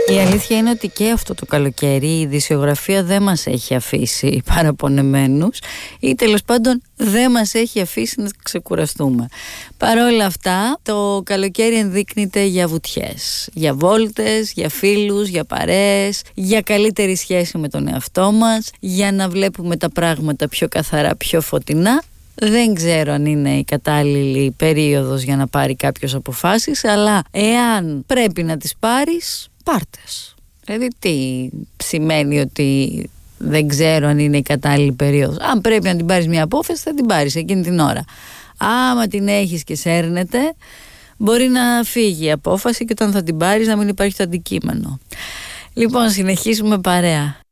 Η αλήθεια είναι ότι και αυτό το καλοκαίρι η ειδησιογραφία δεν μας έχει αφήσει παραπονεμένους ή τέλος πάντων δεν μας έχει αφήσει να ξεκουραστούμε. Παρ' όλα αυτά το καλοκαίρι ενδείκνυται για βουτιές, για βόλτες, για φίλους, για παρέες, για καλύτερη σχέση με τον εαυτό μας, για να βλέπουμε τα πράγματα πιο καθαρά, πιο φωτεινά. Δεν ξέρω αν είναι η κατάλληλη περίοδος για να πάρει κάποιος αποφάσεις, αλλά εάν πρέπει να τις πάρεις, πάρτες. Δηλαδή τι σημαίνει ότι δεν ξέρω αν είναι η κατάλληλη περίοδος? Αν πρέπει να την πάρεις μια απόφαση, θα την πάρεις εκείνη την ώρα. Άμα την έχεις και σέρνεται, μπορεί να φύγει η απόφαση και όταν θα την πάρεις να μην υπάρχει το αντικείμενο. Λοιπόν, συνεχίζουμε παρέα.